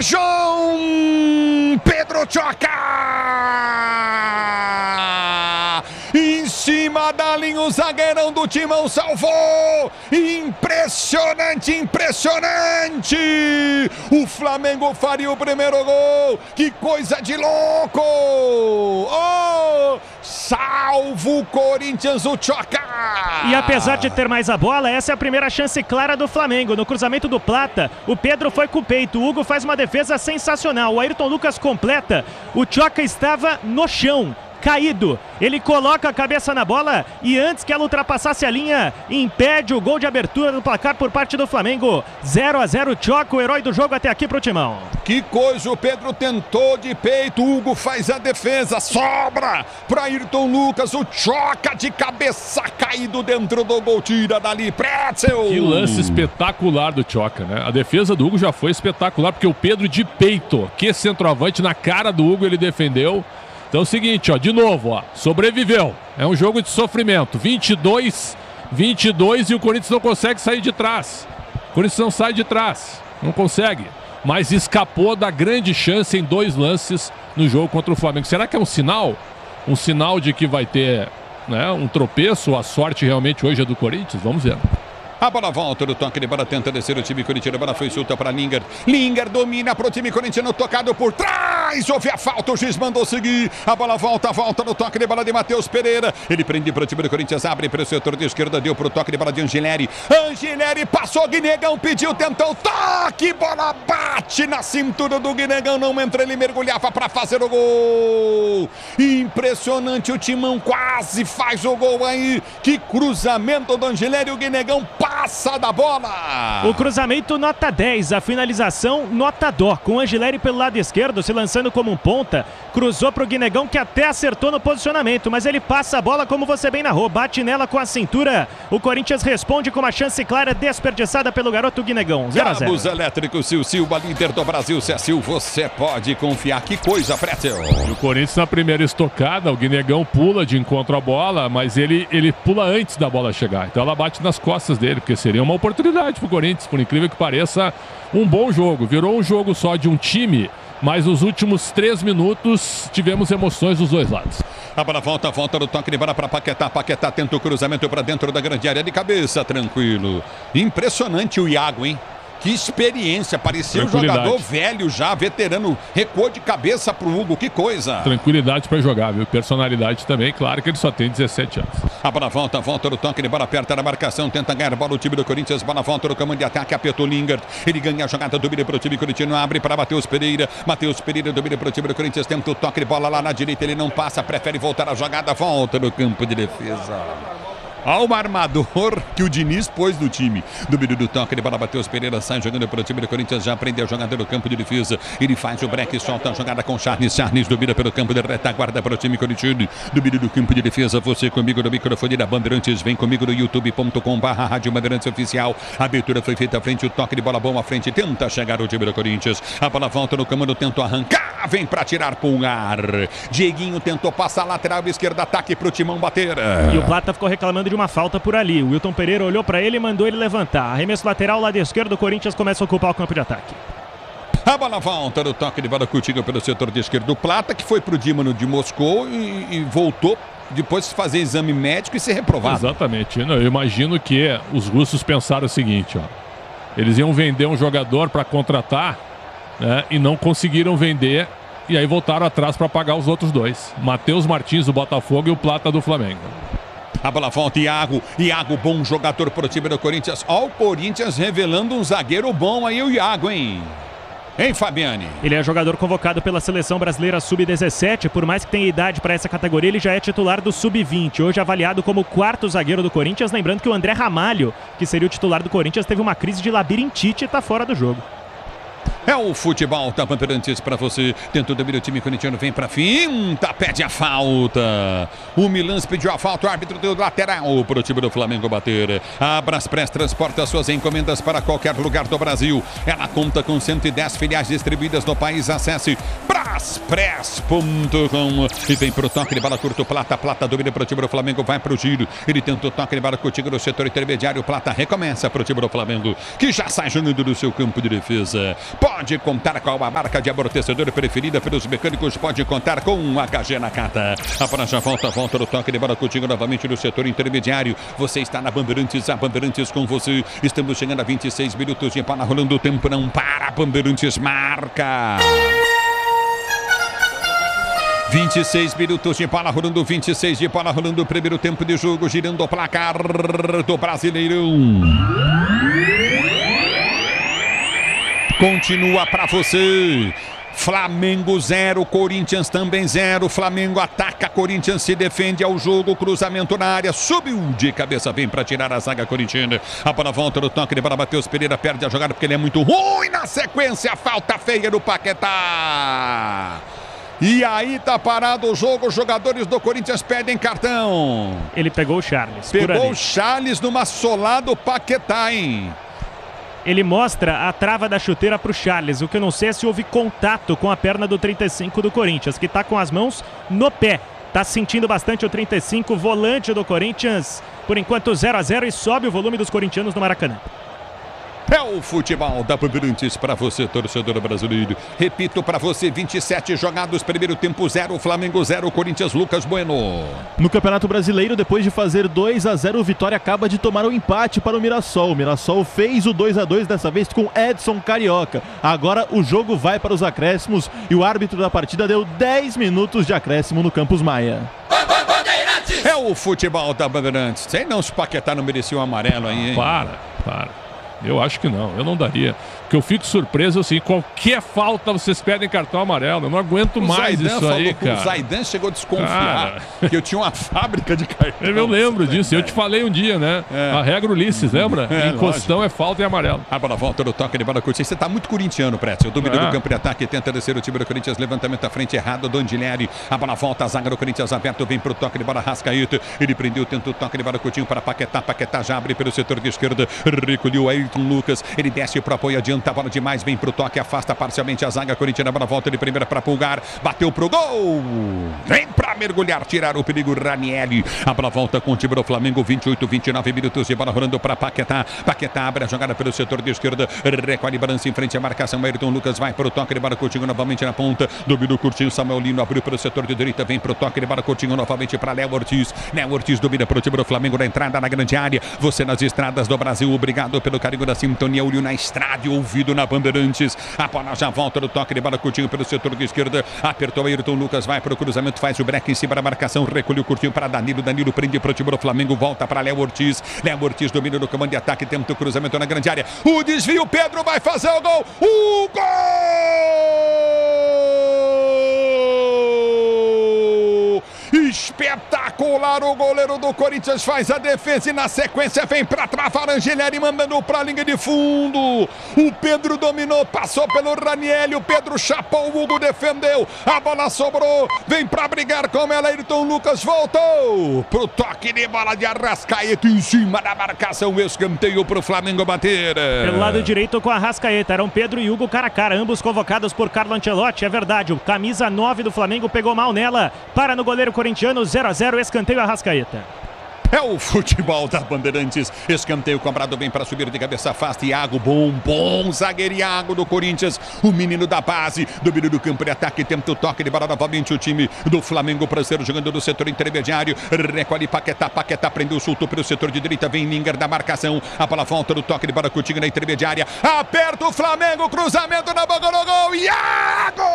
João Pedro Choca! Em cima da linha, o zagueirão do Timão salvou! Impressionante, impressionante! O Flamengo faria o primeiro gol! Que coisa de louco! Oh! Salvo o Corinthians, o Choca! E apesar de ter mais a bola, essa é a primeira chance clara do Flamengo. No cruzamento do Plata, o Pedro foi com o peito, o Hugo faz uma defesa sensacional, o Ayrton Lucas completa, o Choca estava no chão, caído, ele coloca a cabeça na bola e antes que ela ultrapassasse a linha, impede o gol de abertura do placar por parte do Flamengo. 0-0, Choca, o herói do jogo até aqui pro Timão. Que coisa, o Pedro tentou de peito, o Hugo faz a defesa, sobra para Ayrton Lucas, o Choca de cabeça caído dentro do gol, tira dali, Pretzel. Que lance espetacular do Choca, né? A defesa do Hugo já foi espetacular, porque o Pedro de peito, que centroavante, na cara do Hugo ele defendeu. Então é o seguinte, ó, de novo, ó, sobreviveu. É um jogo de sofrimento. 22 e o Corinthians não consegue sair de trás. O Corinthians não sai de trás, não consegue. Mas escapou da grande chance em 2 lances no jogo contra o Flamengo. Será que é um sinal? Um sinal de que vai ter, né, um tropeço? A sorte realmente hoje é do Corinthians? Vamos ver. A bola volta do toque de bola, tenta descer o time corintiano, a bola foi solta para Lingard. Lingard domina para o time corintiano, tocado por trás, houve a falta, o juiz mandou seguir. A bola volta no toque de bola de Matheus Pereira. Ele prende para o time do Corinthians, abre para o setor de esquerda, deu para o toque de bola de Angileri. Angileri passou, Guinegão pediu, tentou, toque, bola bate na cintura do Guinegão, não entra, ele mergulhava para fazer o gol. Impressionante, o Timão quase faz o gol aí. Que cruzamento do Angileri, o Guinegão passa da bola. O cruzamento nota 10, a finalização nota dó, com o Angileri pelo lado esquerdo, se lançando como um ponta, cruzou para o Guinegão que até acertou no posicionamento, mas ele passa a bola como você bem narrou, bate nela com a cintura. O Corinthians responde com uma chance clara desperdiçada pelo garoto Guinegão. 0-0. Cabos elétricos Silva, líder do Brasil, Cecil, você pode confiar. Que coisa, Pretzel. E o Corinthians na primeira estocada, o Guinegão pula de encontro à bola, mas ele pula antes da bola chegar, então ela bate nas costas dele, porque seria uma oportunidade para o Corinthians, por incrível que pareça, um bom jogo. Virou um jogo só de um time, mas nos últimos 3 minutos tivemos emoções dos dois lados. A bola volta no toque de bola para Paquetá. Paquetá tenta o cruzamento para dentro da grande área de cabeça, tranquilo. Impressionante o Iago, hein? Que experiência, parecia um jogador velho já, veterano, recuou de cabeça pro Hugo, que coisa. Tranquilidade para jogar, viu? Personalidade também, claro que ele só tem 17 anos. A bola volta no toque de bola, aperta na marcação, tenta ganhar a bola o time do Corinthians, bola volta no comando de ataque, apertou Lingard, ele ganha a jogada, domina para o time corintiano, abre para Matheus Pereira domina para o time do Corinthians, tenta o toque de bola lá na direita, ele não passa, prefere voltar a jogada, volta no campo de defesa. Ao armador que o Diniz pôs no time. Domínio do toque de bola, Matheus Pereira sai jogando para o time do Corinthians, já aprendeu a jogada no campo de defesa. Ele faz o break, solta a jogada com Charles. Charles domina pelo campo de retaguarda para o time corintiano. Domínio do campo de defesa, você comigo no microfone da Bandeirantes. Vem comigo no youtube.com/Rádio Bandeirantes Oficial. A abertura foi feita à frente, o toque de bola bom à frente. Tenta chegar o time do Corinthians. A bola volta no comando, tentou arrancar. Vem para tirar pulgar. Dieguinho tentou passar lateral esquerda, ataque para o Timão bater. E o Plata ficou reclamando de uma falta por ali. O Wilton Pereira olhou para ele e mandou ele levantar. Arremesso lateral, lado esquerdo, o Corinthians começa a ocupar o campo de ataque. A bola volta no toque de bola Coutinho pelo setor de esquerdo do Plata, que foi pro Dinamo de Moscou e voltou depois de fazer exame médico e ser reprovado. Exatamente. Eu imagino que os russos pensaram o seguinte, ó. Eles iam vender um jogador para contratar, né, e não conseguiram vender. E aí voltaram atrás para pagar os outros dois. Matheus Martins do Botafogo e o Plata do Flamengo. A bola volta, Iago, bom jogador para o time do Corinthians. Ó, o Corinthians revelando um zagueiro bom aí, o Iago, hein? Hein, Fabiane? Ele é jogador convocado pela Seleção Brasileira Sub-17. Por mais que tenha idade para essa categoria, ele já é titular do Sub-20. Hoje avaliado como o 4º zagueiro do Corinthians. Lembrando que o André Ramalho, que seria o titular do Corinthians, teve uma crise de labirintite e está fora do jogo. É o futebol da Bandeirantes para você. Tentou domínio, o time corintiano vem para finta, pede a falta. O Milan pediu a falta, o árbitro deu lateral para o time do Flamengo bater. A Braspress transporta suas encomendas para qualquer lugar do Brasil. Ela conta com 110 filiais distribuídas no país. Acesse Braspress. Express.com. E vem pro toque de bola curto, Plata domina pro time do Flamengo, vai pro giro. Ele tenta o toque de bola curtinho no setor intermediário, Plata recomeça pro time do Flamengo, que já sai jogando do seu campo de defesa. Pode contar com a marca de amortecedor preferida pelos mecânicos, pode contar com um HG Nakata. A prancha volta no toque de bola curtinho novamente no setor intermediário. Você está na Bandeirantes, a Bandeirantes com você. Estamos chegando a 26 minutos de bola rolando, o tempo não para, Bandeirantes marca. 26 minutos de bola rolando, 26 de bola rolando, primeiro tempo de jogo, girando o placar do Brasileirão. Continua para você. Flamengo 0, Corinthians também 0. Flamengo ataca, Corinthians se defende ao jogo. Cruzamento na área, subiu de cabeça, vem para tirar a zaga corintiana. A bola volta no toque de bola, Matheus Pereira perde a jogada porque ele é muito ruim. Na sequência, falta feia do Paquetá. E aí tá parado o jogo, os jogadores do Corinthians pedem cartão. Ele pegou o Charles. Pegou o Charles numa solada do Paquetá, hein? Ele mostra a trava da chuteira para o Charles. O que eu não sei é se houve contato com a perna do 35 do Corinthians, que está com as mãos no pé. Está sentindo bastante o 35, volante do Corinthians. Por enquanto 0-0 e sobe o volume dos corintianos no Maracanã. É o futebol da Bandeirantes para você, torcedor brasileiro. Repito para você, 27 jogados, primeiro tempo 0, Flamengo 0, Corinthians, Lucas Bueno. No Campeonato Brasileiro, depois de fazer 2-0, o Vitória acaba de tomar um empate para o Mirassol. O Mirassol fez o 2-2, dessa vez com Edson Carioca. Agora o jogo vai para os acréscimos e o árbitro da partida deu 10 minutos de acréscimo no Campus Maia. É o futebol da Bandeirantes. Sei não se o Paquetá não merecia um amarelo aí, hein? Para. Eu acho que não, eu não daria. Porque eu fico surpreso assim, qualquer falta vocês pedem cartão amarelo. Eu não aguento mais isso aí, cara. O Zaidan chegou a desconfiar que eu tinha uma fábrica de cartão. Eu lembro disso, eu te falei um dia, né? A regra Ulisses, lembra? Encostão é falta e amarelo. A bola volta no toque de bola curtinha. Você tá muito corintiano, Prédio. O domínio do campo de ataque, tenta descer o time do Corinthians. Levantamento à frente errado do Andilheri. A bola volta, a zaga do Corinthians aberto, vem pro toque de bola Rascaeta. Ele prendeu, tenta o toque de bola curtinho para Paquetá. Paquetá já abre pelo setor de esquerda. Recolheu o Ayrton Lucas. Ele desce pro apoio, adianta a bola demais, vem pro toque, afasta parcialmente a zaga corintiana. A bola volta de primeira para Pulgar. Bateu pro gol. Vem pra mergulhar, tirar o perigo Ranieri. A bola volta com o time do Flamengo. 28, 29 minutos de bola rolando para Paquetá. Paquetá abre a jogada pelo setor de esquerda. Recolhe, balança em frente à marcação. Ayrton Lucas vai pro toque de bola curtinho novamente na ponta. Dominou curtinho. Samuel Lino abriu pelo setor de direita. Vem pro toque de bola curtinho novamente para Léo Ortiz. Léo Ortiz domina pro time do Flamengo na entrada na grande área. Você nas estradas do Brasil. Obrigado pelo carinho da sintonia. Olho na estrada e ouvido na Bandeirantes. A bola já volta no toque de bola curtinho pelo setor de esquerda. Apertou Ayrton Lucas. Vai pro cruzamento. Faz o break em cima da marcação. Recolheu curtinho para Danilo. Danilo prende pro time do Flamengo. Volta para Léo Ortiz. Léo Ortiz domina no comando de ataque. Tenta o cruzamento na grande área. O desvio. Pedro vai fazer o gol. O gol! Espetacular, o goleiro do Corinthians faz a defesa e na sequência vem para travar Angelieri, mandando para a linha de fundo. O Pedro dominou, passou pelo Ranieri, o Pedro chapou, o Hugo defendeu, a bola sobrou, vem para brigar com ela, Ayrton Lucas voltou pro toque de bola de Arrascaeta em cima da marcação, escanteio pro Flamengo bater. Pelo lado direito com a Arrascaeta, eram Pedro e Hugo cara a cara, ambos convocados por Carlo Ancelotti, é verdade, o camisa 9 do Flamengo pegou mal nela, para no goleiro corintiano, 0-0, escanteio Arrascaeta. É o futebol da Bandeirantes. Escanteio cobrado bem para subir de cabeça afasta. Iago, bom zagueiro Iago do Corinthians. O menino da base. Domínio do campo de ataque. Tenta o toque de bola novamente. O time do Flamengo para ser jogando no setor intermediário. Recolhe Paquetá. Paquetá prendeu, soltou pelo setor de direita. Vem Linger da marcação. A bola volta no toque de bola curtinho na intermediária. Aperta o Flamengo. Cruzamento na boca do gol. Iago!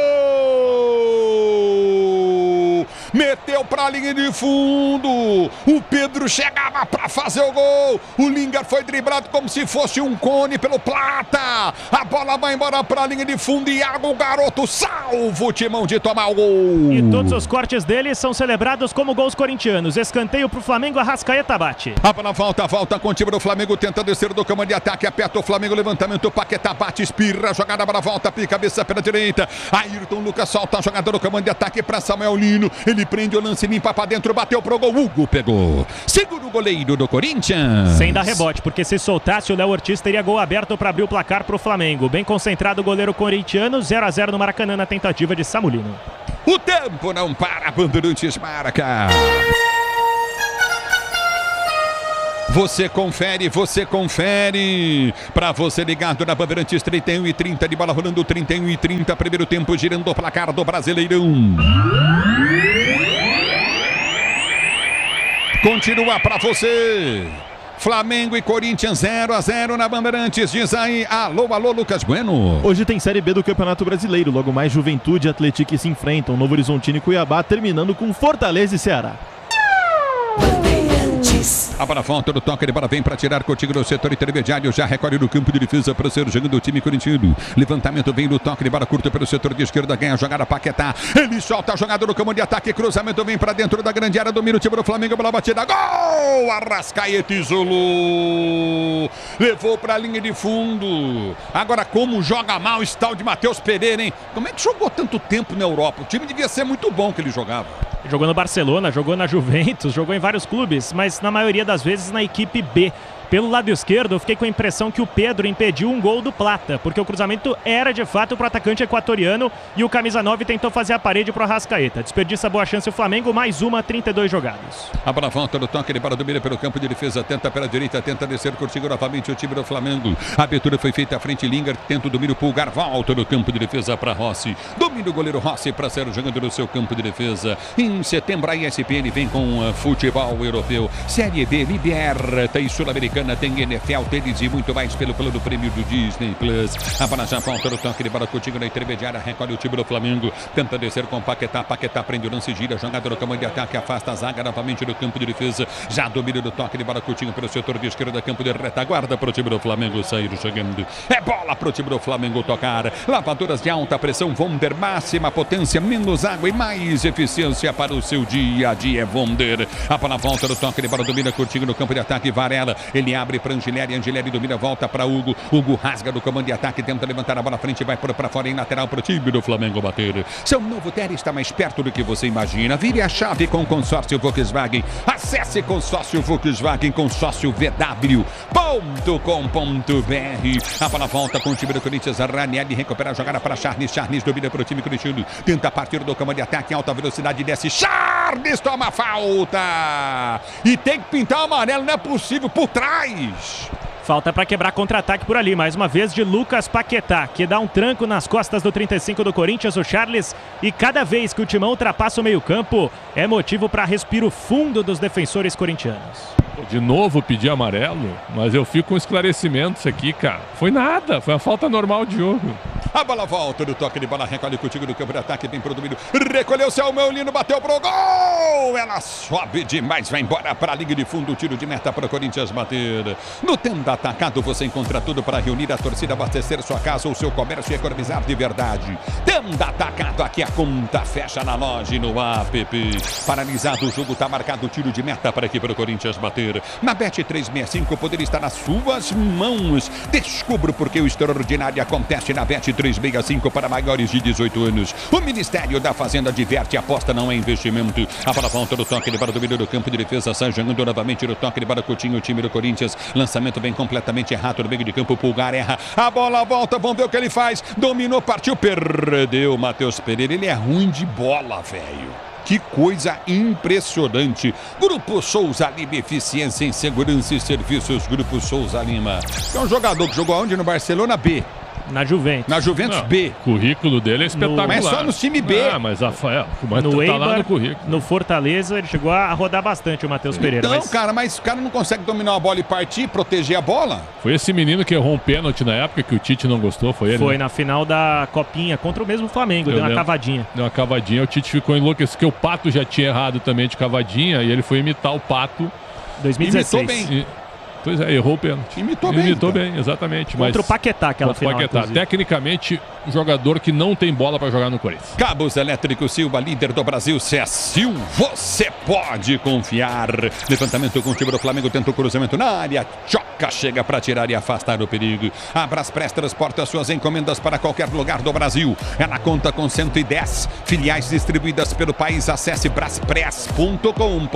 Meteu para a linha de fundo. O Pedro chegava para fazer o gol. O Linger foi driblado como se fosse um cone pelo Plata. A bola vai embora para a linha de fundo. Iago, garoto, salva o timão de tomar o gol. E todos os cortes dele são celebrados como gols corintianos. Escanteio para o Flamengo, Arrascaeta bate. A bola volta com o time do Flamengo. Tenta descer do comando de ataque. Aperta o Flamengo, levantamento. Paquetá bate, espirra. Jogada, bola volta, cabeça pela direita. Ayrton Lucas solta a jogada do comando de ataque para Samuel Lino. Ele prende o lance, limpa pra dentro, bateu pro gol, Hugo pegou. Segura o goleiro do Corinthians. Sem dar rebote, porque se soltasse o Léo Ortiz teria gol aberto para abrir o placar pro Flamengo. Bem concentrado o goleiro corintiano, 0-0 no Maracanã na tentativa de Samulino. O tempo não para, Bandeirantes marca. Você confere. Para você ligado na Bandeirantes, 31:30 de bola rolando, 31:30, primeiro tempo girando o placar do Brasileirão. Continua para você. Flamengo e Corinthians 0-0 na Bandeirantes. Diz aí, alô, Lucas Bueno. Hoje tem Série B do Campeonato Brasileiro. Logo mais, Juventude e Atlético se enfrentam. Novo Horizontino e Cuiabá, terminando com Fortaleza e Ceará. A bola volta do toque de bola, vem para tirar contigo no setor intermediário, já recolhe no campo de defesa para ser jogando o time corintiano. Levantamento vem no toque de bola curto pelo setor de esquerda, ganha a jogada Paquetá. Ele solta a jogada no campo de ataque, cruzamento vem para dentro da grande área, domina o time do Flamengo, bola batida, gol! Arrascaeta isolou, levou para a linha de fundo. Agora como joga mal esse tal de Matheus Pereira, hein? Como é que jogou tanto tempo na Europa? O time devia ser muito bom que ele jogava. Jogou no Barcelona, jogou na Juventus, jogou em vários clubes, mas na maioria das vezes na equipe B. Pelo lado esquerdo, eu fiquei com a impressão que o Pedro impediu um gol do Plata, porque o cruzamento era de fato para o atacante equatoriano e o camisa 9 tentou fazer a parede para o Arrascaeta. Desperdiça boa chance o Flamengo, mais uma, 32 jogados. A bola volta no toque de bola, domina pelo campo de defesa, tenta pela direita, tenta descer, consigo novamente o time do Flamengo. A abertura foi feita à frente, Lingard tenta o domínio, Pulgar volta no campo de defesa para Rossi. Domina o goleiro Rossi para ser jogando no seu campo de defesa. Em setembro a ESPN vem com futebol europeu, Série B, liberta e Sul-Americana. Tem NFL, tênis e muito mais pelo plano prêmio do Disney Plus. A bola já volta no toque de bola contigo na intermediária, recolhe o time do Flamengo, tenta descer com Paquetá, prende o lance, gira, jogada no campo de ataque, afasta a zaga novamente do campo de defesa, já domina do toque de bola contigo pelo setor de esquerda, campo de retaguarda para o time do Flamengo sair chegando. É bola para o time do Flamengo tocar. Lavadoras de alta pressão Wonder, máxima potência, menos água e mais eficiência para o seu dia a dia, Wonder. A bola volta no toque de bola, domina contigo no campo de ataque, Varela, ele abre para Angileri domina, volta para Hugo rasga do comando de ataque, tenta levantar a bola à frente, vai para fora em lateral para o time do Flamengo bater. Seu novo Ter está mais perto do que você imagina. Vire a chave com o consórcio Volkswagen. Acesse consórcio Volkswagen, consórcio VW.com.br. A bola volta com o time do Corinthians, Ranieri recupera a jogada para Charles domina para o time corintiano, tenta partir do comando de ataque, alta velocidade, desce, Charles toma falta e tem que pintar o amarelo, não é possível, por trás. Falta para quebrar contra-ataque por ali, mais uma vez de Lucas Paquetá, que dá um tranco nas costas do 35 do Corinthians, o Charles, e cada vez que o Timão ultrapassa o meio-campo, é motivo para respiro fundo dos defensores corintianos. De novo pedir amarelo, mas eu fico com esclarecimentos aqui, cara. Foi nada, foi uma falta normal de jogo. A bola volta do toque de bola, recolhe contigo no campo de ataque, bem pro domínio, recolheu o Selmão, Lino bateu pro gol, ela sobe demais, vai embora para a linha de fundo, tiro de meta para o Corinthians bater. No Tenda Atacado você encontra tudo para reunir a torcida, abastecer sua casa ou seu comércio e economizar de verdade. Tenda Atacado, aqui a conta fecha na loja e no app. Paralisado o jogo, tá marcado o tiro de meta para aqui para o Corinthians bater. Na Bet365 poder estar nas suas mãos. Descubra porque o extraordinário acontece na Bet365 para maiores de 18 anos. O Ministério da Fazenda diverte, aposta não é investimento. A bola volta do toque de bola, domínio do campo de defesa, sai jogando novamente no toque de bola, Coutinho, o time do Corinthians. Lançamento bem completamente errado no meio de campo, Pulgar erra. A bola volta, vamos ver o que ele faz. Dominou, partiu, perdeu. Matheus Pereira, ele é ruim de bola, velho. Que coisa impressionante. Grupo Souza Lima, eficiência em segurança e serviços. Grupo Souza Lima. É um jogador que jogou onde? No Barcelona B. Na Juventus. Na Juventus B. O currículo dele é espetacular. Mas só no time B. Mas no tá Eibar, lá no currículo. No Fortaleza, ele chegou a rodar bastante o Matheus Pereira. Então, mas o cara não consegue dominar a bola e partir, proteger a bola? Foi esse menino que errou um pênalti na época que o Tite não gostou, foi ele? Foi, né? Na final da Copinha contra o mesmo Flamengo, deu uma cavadinha. Deu uma cavadinha, o Tite ficou enlouquecido, porque o Pato já tinha errado também de cavadinha e ele foi imitar o Pato. 2016. Imitou bem. Pois é, errou o pênalti. Imitou bem, exatamente. Contra o Paquetá, aquela final. Paquetá. Tecnicamente, um jogador que não tem bola para jogar no Corinthians. Cabos Elétricos Silva, líder do Brasil. Se é Sil, você pode confiar. Levantamento com o time do Flamengo, tenta o cruzamento na área. Tchau. Choca chega para tirar e afastar o perigo. A Braspress transporta suas encomendas para qualquer lugar do Brasil. Ela conta com 110 filiais distribuídas pelo país. Acesse braspress.com.br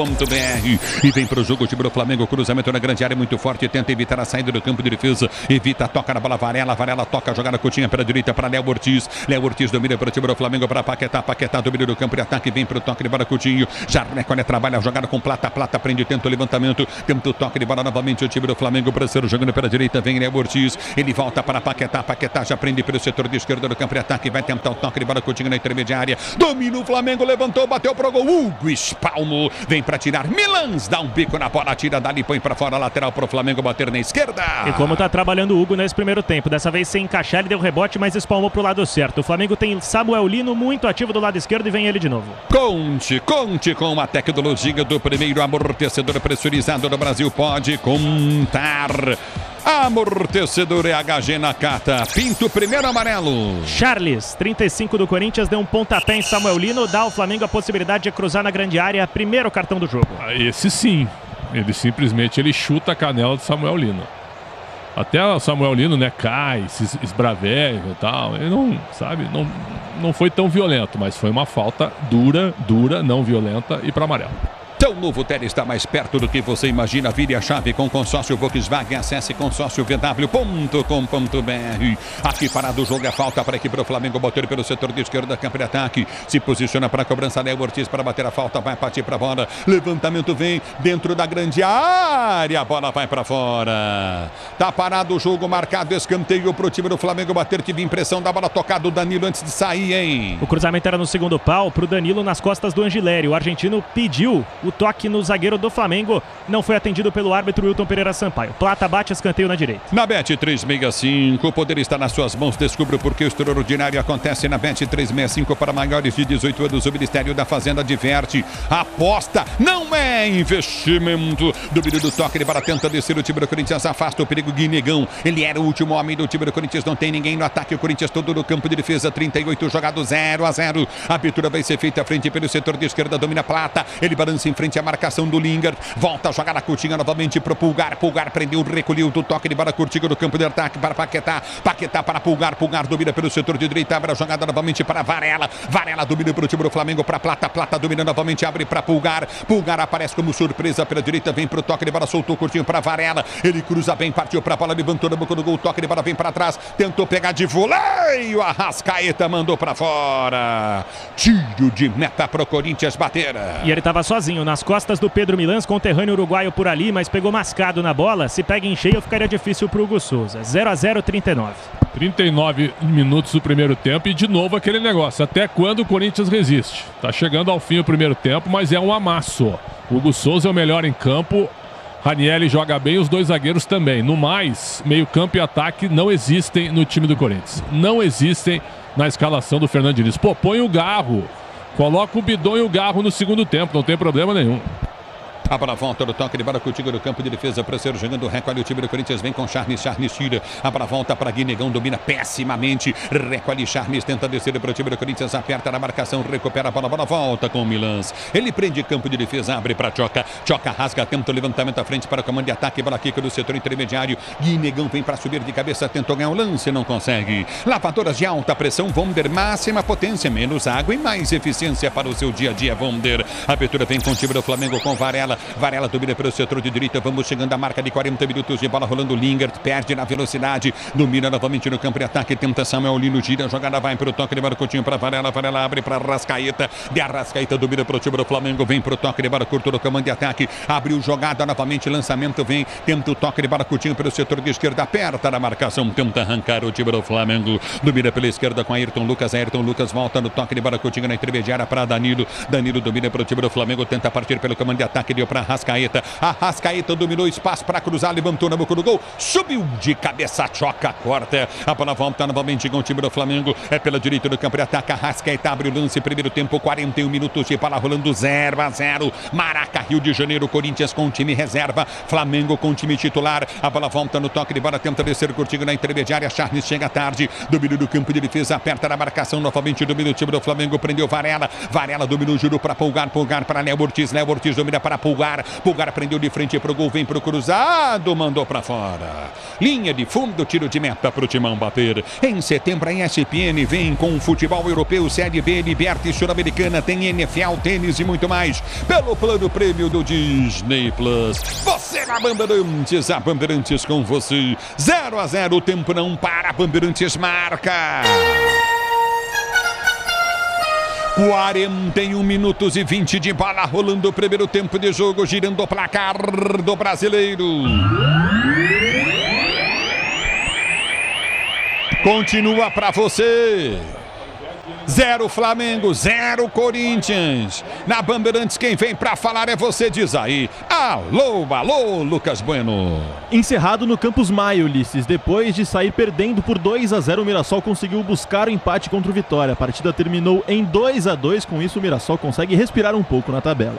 e vem para o jogo. O time do Flamengo, cruzamento na grande área muito forte, tenta evitar a saída do campo de defesa, evita, toca na bola Varela toca, jogada curtinha para a direita para Léo Ortiz domina para o time do Flamengo, para Paquetá domina do campo de ataque, vem para o toque de bola Coutinho, já recolhe, trabalha a jogada com Plata prende, tenta o levantamento, tenta o toque de bola novamente, o time do Flamengo para ser jogando pela direita, vem Léo Ortiz, ele volta para Paquetá já prende pelo setor de esquerda do campo de ataque, vai tentar o toque de bola Coutinho na intermediária, domina o Flamengo, levantou, bateu pro gol, Hugo Espalmo, vem para tirar, Milans dá um bico na bola, tira dali, põe para fora, lateral pro Flamengo bater na esquerda. E como tá trabalhando o Hugo nesse primeiro tempo, dessa vez sem encaixar, ele deu rebote, mas espalmou pro lado certo. O Flamengo tem Samuel Lino muito ativo do lado esquerdo e vem ele de novo. Conte com a tecnologia do primeiro amortecedor pressurizado do Brasil, pode contar. Amortecedor HG Nakata. Pinto, primeiro amarelo. Charles, 35 do Corinthians, deu um pontapé em Samuel Lino, dá ao Flamengo a possibilidade de cruzar na grande área, primeiro cartão do jogo. Esse sim, ele chuta a canela de Samuel Lino. Até o Samuel Lino, né, cai, se esbraveja e tal. Ele não foi tão violento, mas foi uma falta dura, não violenta e para amarelo. Então, o novo Tele está mais perto do que você imagina. Vire a chave com consórcio Volkswagen. Acesse consórciovw.com.br. Aqui parado o jogo, é falta para a equipe do Flamengo. Bater pelo setor de esquerda, campo de ataque. Se posiciona para a cobrança. Léo Ortiz para bater a falta. Vai partir para a bola. Levantamento vem dentro da grande área. A bola vai para fora. Tá parado o jogo, marcado escanteio para o time do Flamengo bater. Tive impressão da bola tocada do Danilo antes de sair, hein? O cruzamento era no segundo pau para o Danilo nas costas do Angileri. O argentino pediu o toque no zagueiro do Flamengo, não foi atendido pelo árbitro Wilton Pereira Sampaio. Plata bate escanteio na direita. Na Bet365, o poder está nas suas mãos. Descubra por que o extraordinário acontece na Bet365 para maiores de 18 anos. O Ministério da Fazenda diverte. Aposta não é investimento. Domínio do toque, ele para tenta descer o time do Corinthians, afasta o perigo. Guinegão, ele era o último homem do time do Corinthians, não tem ninguém no ataque. O Corinthians todo no campo de defesa, 38 jogado 0-0. A abertura vai ser feita à frente pelo setor de esquerda, domina Plata, ele balança em frente à marcação do Lingard, volta a jogar a Coutinho novamente para o Pulgar prendeu, recolheu do toque de bola curtinho do campo de ataque para Paquetá para Pulgar domina pelo setor de direita, abre a jogada novamente para Varela domina para o time do Flamengo, para Plata domina novamente, abre para Pulgar aparece como surpresa pela direita, vem para o toque de bola, soltou curtinho para Varela, ele cruza bem, partiu para a bola, levantou na boca do gol, toque de bola vem para trás, tentou pegar de voleio, Arrascaeta mandou para fora, tiro de meta para o Corinthians bater. E ele estava sozinho nas costas do Pedro Milans, conterrâneo uruguaio por ali, mas pegou mascado na bola. Se pega em cheio, ficaria difícil para o Hugo Souza. 0-0, 39. 39 minutos do primeiro tempo e de novo aquele negócio. Até quando o Corinthians resiste? Tá chegando ao fim o primeiro tempo, mas é um amasso. O Hugo Souza é o melhor em campo. Ranieri joga bem, os dois zagueiros também. No mais, meio campo e ataque não existem no time do Corinthians. Não existem na escalação do Fernando Diniz. Pô, põe o Garro. Coloca o Bidon e o Garro no segundo tempo, não tem problema nenhum. A bola volta do toque de bola contigo no campo de defesa para ser jogando, recolhe o time do Corinthians, vem com Charles tira, a bola volta para Guinegão, domina pessimamente, recolhe Charles, tenta descer para o time do Corinthians, aperta na marcação, recupera a bola volta com o Milans, ele prende campo de defesa, abre para Choca rasga, tenta o levantamento à frente para o comando de ataque, bola quica do setor intermediário, Guinegão vem para subir de cabeça, tentou ganhar o lance, não consegue, lavadoras de alta pressão, Vonder, máxima potência, menos água e mais eficiência para o seu dia a dia, Vonder, a abertura vem com o time do Flamengo com Varela domina pelo setor de direita, vamos chegando à marca de 40 minutos de bola rolando, Lingard perde na velocidade, domina novamente no campo de ataque, tenta Samuel Lino, gira, a jogada vai para o toque de bola curtinho para Varela abre para Arrascaeta, de Arrascaeta domina para o time do Flamengo, vem para o toque de bola curto no comando de ataque, abriu jogada novamente, lançamento vem, tenta o toque de bola curtinho pelo setor de esquerda, aperta na marcação, tenta arrancar o time do Flamengo, domina pela esquerda com Ayrton Lucas volta no toque de bola curtinho na intermediária para Danilo domina para o time do Flamengo, tenta partir pelo comando de ataque, deu para Arrascaeta dominou espaço para cruzar, levantou na boca do gol, subiu de cabeça, Choca, corta, a bola volta novamente com o time do Flamengo, é pela direita do campo de ataque, Arrascaeta abre o lance, primeiro tempo, 41 minutos de bola rolando, 0-0, Maraca, Rio de Janeiro, Corinthians com o time reserva, Flamengo com o time titular, a bola volta no toque de bola, tenta descer curtinho na intermediária, Charles chega tarde, domínio do campo de defesa, aperta na marcação, novamente domina o time do Flamengo, prendeu Varela dominou, jurou para Pulgar para Léo Ortiz domina para Pulgar, Pulgar. Pulgar prendeu de frente pro gol, vem pro cruzado, mandou pra fora. Linha de fundo, tiro de meta pro Timão bater. Em setembro a ESPN vem com futebol europeu, Série B, Libertadores Sul-Americana, tem NFL, tênis e muito mais. Pelo plano prêmio do Disney Plus. Você na Bandeirantes, a Bandeirantes com você. 0-0, o tempo não para, Bandeirantes marca. 41 minutos e 20 de bola rolando o primeiro tempo de jogo, girando o placar do Brasileiro. Continua pra você. 0 Flamengo, 0 Corinthians. Na Bandeirantes quem vem pra falar é você, diz aí. Alô, alô, Lucas Bueno. Encerrado no Campus Maia, Ulisses. Depois de sair perdendo por 2-0, o Mirassol conseguiu buscar o empate contra o Vitória. A partida terminou em 2-2. Com isso, o Mirassol consegue respirar um pouco na tabela.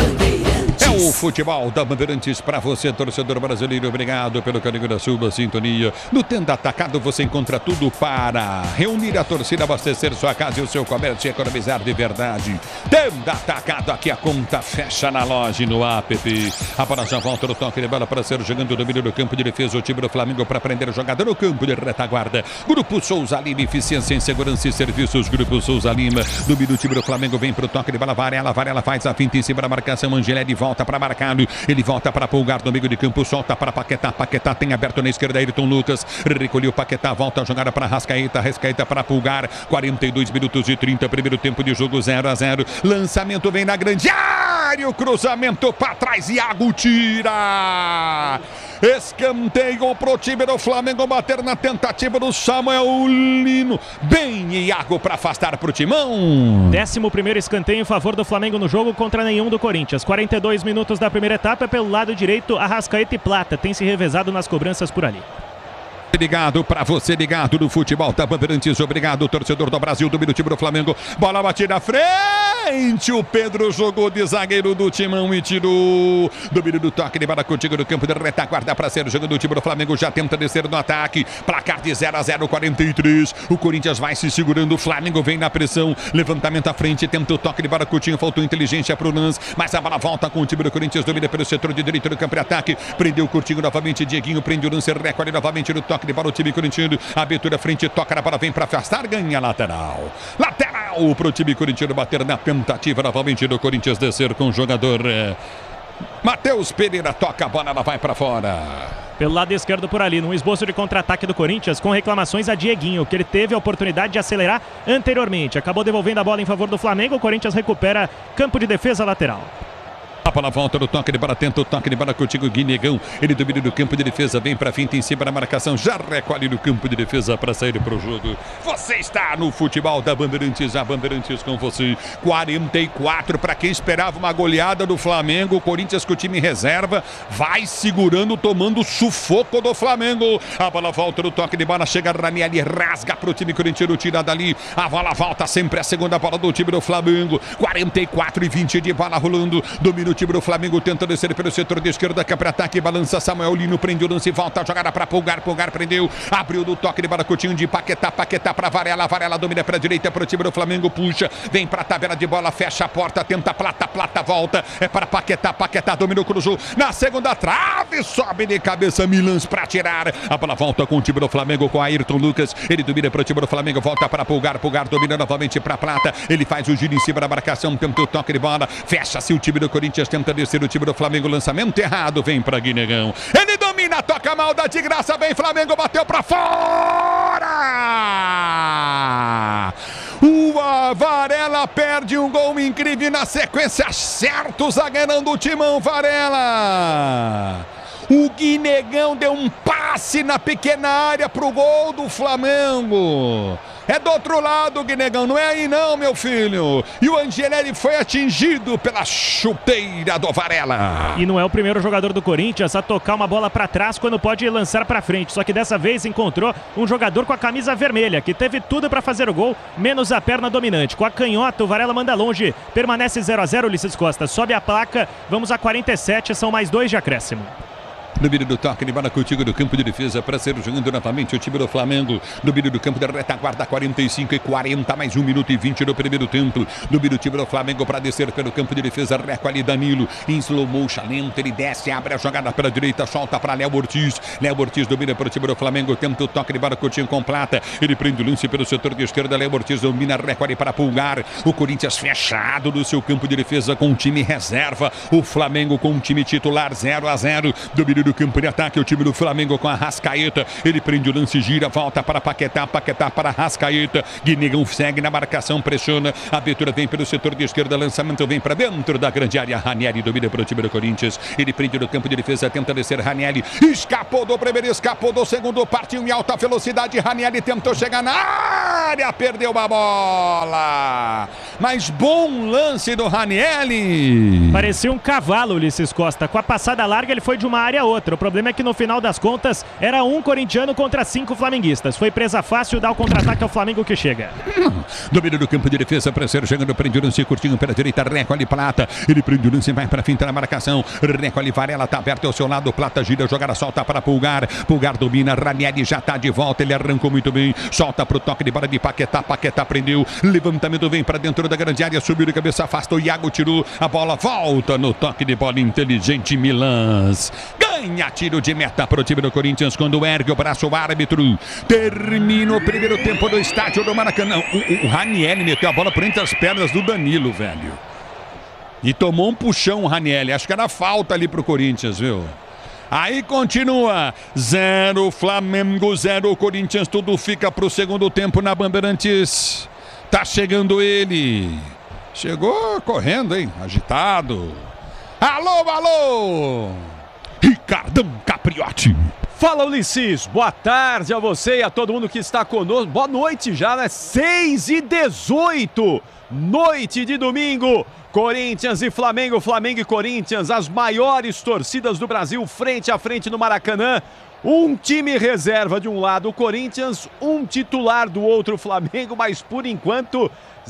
É o futebol da Bandeirantes para você, torcedor brasileiro. Obrigado pelo carinho da sua sintonia. No Tenda Atacado você encontra tudo para reunir a torcida, abastecer sua casa e o seu comércio e economizar de verdade. Tenda Atacado, aqui a conta fecha na loja e no app. A bola já volta no toque de bola para ser jogando o domínio do campo de defesa. O time do Flamengo para prender o jogador no campo de retaguarda. Grupo Souza Lima, eficiência em segurança e serviços. Grupo Souza Lima, domínio do time do Flamengo, vem para o toque de bola. Varela faz a finta em cima da marcação. Angelelli volta para marcado, ele volta para Pulgar no meio de campo, solta para Paquetá tem aberto na esquerda, Ayrton Lucas, recolheu Paquetá, volta a jogada para Rascaeta para Pulgar, 42 minutos e 30, primeiro tempo de jogo, 0-0, lançamento vem na grande área, o cruzamento para trás, Iago tira, escanteio pro time do Flamengo bater na tentativa do Samuel Lino, bem Iago para afastar pro Timão. 11º escanteio em favor do Flamengo no jogo contra nenhum do Corinthians. 42 minutos da primeira etapa, pelo lado direito, Arrascaeta e Plata tem se revezado nas cobranças por ali. Ligado pra você, ligado no futebol da Bandeirantes. Obrigado, torcedor do Brasil, do time do Flamengo. Bola batida à frente. O Pedro jogou de zagueiro do Timão e tirou. Domínio do toque de bola contigo no campo de retaguarda para ser jogando do time do Flamengo. Já tenta descer no ataque. Placar de 0-0, 43. O Corinthians vai se segurando. O Flamengo vem na pressão. Levantamento à frente. Tenta o toque de bola. Coutinho. Faltou inteligência pro lance. Mas a bola volta com o time do Corinthians. Domina pelo setor de direito do campo de ataque. Prendeu o Coutinho novamente. Dieguinho prende o lance. Recolhe novamente no toque de bola o time corintiano, abertura frente, toca na bola, vem para afastar, ganha lateral pro time corintiano bater na tentativa novamente do Corinthians descer com o jogador Matheus Pereira, toca a bola, ela vai para fora. Pelo lado esquerdo por ali, num esboço de contra-ataque do Corinthians, com reclamações a Dieguinho, que ele teve a oportunidade de acelerar anteriormente, acabou devolvendo a bola em favor do Flamengo. O Corinthians recupera campo de defesa lateral. A bola volta no toque de bola, tenta o toque de bola contigo, Guinegão. Ele domina do campo de defesa, vem pra finta em cima da marcação, já recolhe no campo de defesa para sair pro jogo. Você está no futebol da Bandeirantes, a Bandeirantes com você. 44 para quem esperava uma goleada do Flamengo. O Corinthians com o time reserva vai segurando, tomando sufoco do Flamengo. A bola volta no toque de bola, chega Ranieri, rasga pro time corintiano, tira dali. A bola volta sempre a segunda bola do time do Flamengo. 44 e 20 de bola rolando, domina o time do Flamengo, tenta descer pelo setor de esquerda, que é para ataque, balança Samuel Lino, prende o lance, volta a jogada para Pulgar prendeu, abriu do toque de bola, Coutinho de Paquetá para Varela domina para a direita para o time do Flamengo, puxa, vem para a tabela de bola, fecha a porta, tenta Plata volta, é para Paquetá dominou, cruzou, na segunda trave, sobe de cabeça Milans para tirar, a bola volta com o time do Flamengo, com Ayrton Lucas, ele domina para o time do Flamengo, volta para Pulgar domina novamente para Plata, ele faz o giro em cima da marcação, tenta o toque de bola, fecha-se o time do Corinthians, tenta descer o time do Flamengo, lançamento errado, vem para Guinegão, ele domina, toca mal, dá de graça, vem Flamengo, bateu para fora, o Varela perde um gol incrível na sequência, acerta o zagueirão do Timão, Varela, o Guinegão deu um passe na pequena área pro gol do Flamengo. É do outro lado, Guinegão, não é aí não, meu filho. E o Angelelli foi atingido pela chuteira do Varela. E não é o primeiro jogador do Corinthians a tocar uma bola para trás quando pode lançar para frente. Só que dessa vez encontrou um jogador com a camisa vermelha, que teve tudo para fazer o gol, menos a perna dominante. Com a canhota, o Varela manda longe. Permanece 0-0, Ulisses Costa. Sobe a placa, vamos a 47, são mais 2 de acréscimo. Domínio do toque de bola contigo do campo de defesa para ser jogando novamente o time do Flamengo. Domínio do campo da retaguarda, 45 e 40, mais 1 minuto e 20 no primeiro tempo. Domínio do time do Flamengo para descer pelo campo de defesa. Reco ali Danilo, em slow motion lento, ele desce, abre a jogada pela direita, solta para Léo Ortiz. Léo Ortiz domina para o time do Flamengo, tenta o toque de bola Coutinho com Plata. Ele prende o lance pelo setor de esquerda. Léo Ortiz domina, Reco ali para Pulgar. O Corinthians fechado no seu campo de defesa com o time reserva. O Flamengo com o time titular, 0-0. Domínio do campo de ataque, o time do Flamengo com a Arrascaeta. Ele prende o lance, gira, volta para Paquetá para Arrascaeta. Guinegão segue na marcação, pressiona. A abertura vem pelo setor de esquerda, lançamento vem para dentro da grande área. Ranieri domina para o time do Corinthians. Ele prende no campo de defesa, tenta descer Ranieri. Escapou do primeiro, escapou do segundo, partiu em alta velocidade. Ranieri tentou chegar na área, perdeu a bola. Mas bom lance do Ranieri. Parecia um cavalo, Ulisses Costa. Com a passada larga, ele foi de uma área a outra. O problema é que no final das contas, era um corintiano contra 5 flamenguistas. Foi presa fácil, dá o contra-ataque ao Flamengo que chega. Domínio do campo de defesa, para ser chegando, prende o lance curtinho pela direita, Reco ali Plata. Ele prende o lance, vai para finta na marcação. Reco ali, Varela tá aberto ao seu lado, Plata gira, jogada solta para Pulgar. Pulgar domina, Ranieri já tá de volta, ele arrancou muito bem. Solta pro toque de bola de Paquetá, Paquetá prendeu. Levantamento vem para dentro da grande área, subiu de cabeça, afastou, Iago tirou. A bola volta no toque de bola inteligente, Milans. Ganha tiro de meta para o time do Corinthians quando ergue o braço o árbitro. Termina o primeiro tempo do estádio do Maracanã. O Ranieri meteu a bola por entre as pernas do Danilo, velho. E tomou um puxão o Ranieri. Acho que era falta ali pro Corinthians, viu? Aí continua. 0 Flamengo, 0 Corinthians. Tudo fica pro segundo tempo na Bandeirantes. Tá chegando ele. Chegou correndo, hein? Agitado. Alô, alô! Ricardão Capriotti. Fala, Ulisses, boa tarde a você e a todo mundo que está conosco. Boa noite já, né? 6h18, noite de domingo. Corinthians e Flamengo, Flamengo e Corinthians, as maiores torcidas do Brasil frente a frente no Maracanã. Um time reserva de um lado o Corinthians, um titular do outro Flamengo, mas por enquanto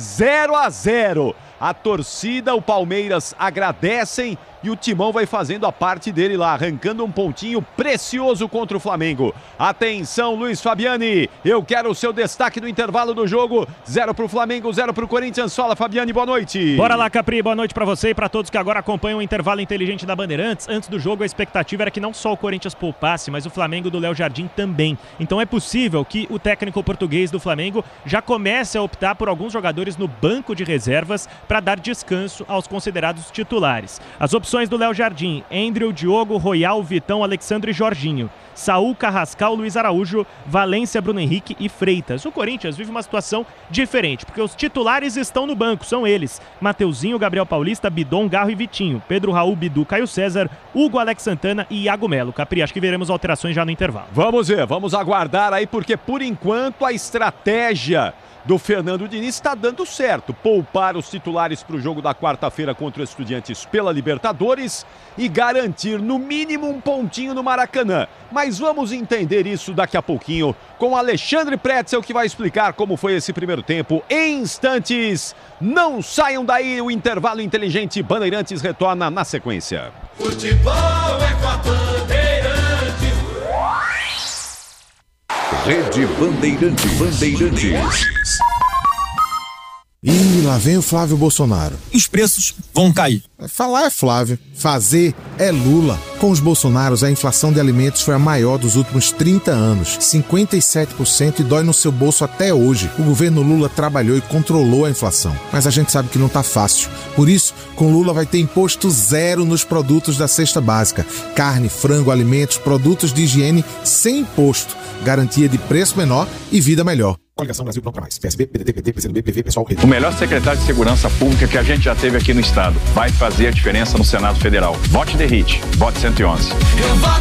0-0. A torcida, o Palmeiras agradecem e o Timão vai fazendo a parte dele lá, arrancando um pontinho precioso contra o Flamengo. Atenção, Luiz Fabiani, eu quero o seu destaque do intervalo do jogo. 0 pro Flamengo, 0 pro Corinthians. Fala, Fabiani, boa noite. Bora lá, Capri, boa noite pra você e pra todos que agora acompanham o intervalo inteligente da Bandeirantes. Antes do jogo, a expectativa era que não só o Corinthians poupasse, mas o Flamengo do Léo Jardim também. Então é possível que o técnico português do Flamengo já comece a optar por alguns jogadores no banco de reservas para dar descanso aos considerados titulares. As opções do Léo Jardim: Andrew, Diogo, Royal, Vitão, Alexandre e Jorginho. Saul, Carrascal, Luiz Araújo, Valência, Bruno Henrique e Freitas. O Corinthians vive uma situação diferente, porque os titulares estão no banco, são eles: Mateuzinho, Gabriel Paulista, Bidon, Garro e Vitinho, Pedro Raul, Bidu, Caio César, Hugo, Alex Santana e Iago Melo. Capri, acho que veremos alterações já no intervalo. Vamos ver, vamos aguardar aí, porque por enquanto a estratégia do Fernando Diniz está dando certo. Poupar os titulares para o jogo da quarta-feira contra o Estudiantes pela Libertadores e garantir no mínimo um pontinho no Maracanã. Mas vamos entender isso daqui a pouquinho com Alexandre Pretzel, que vai explicar como foi esse primeiro tempo em instantes. Não saiam daí, o intervalo inteligente Bandeirantes retorna na sequência. Futebol é com a Bandeirantes. Rede Bandeirantes. Ih, lá vem o Flávio Bolsonaro. Os preços vão cair. Falar é Flávio, fazer é Lula. Com os Bolsonaros, a inflação de alimentos foi a maior dos últimos 30 anos. 57% e dói no seu bolso até hoje. O governo Lula trabalhou e controlou a inflação. Mas a gente sabe que não tá fácil. Por isso, com Lula vai ter imposto zero nos produtos da cesta básica. Carne, frango, alimentos, produtos de higiene sem imposto. Garantia de preço menor e vida melhor. Coligação Brasil Pronto Pra Mais. PSB, PDT, PT, PCdoB, PV, Pessoal, Rede. O melhor secretário de Segurança Pública que a gente já teve aqui no Estado. Vai fazer a diferença no Senado Federal. Vote The Hit. Vote 111.